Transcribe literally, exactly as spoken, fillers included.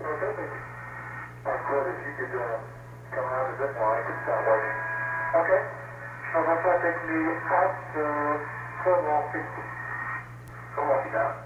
Okay, thank you. I'm glad if you could uh, come out a bit more, I could start waiting. Okay. So that's why take me out to Cornwall fifty. Cornwall down.